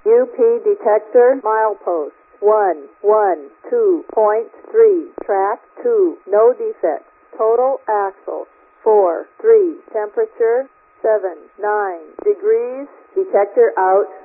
UP detector, milepost 112.3, track 2, no defects. Total axle 4, 3, temperature 7, 9 degrees. Detector out.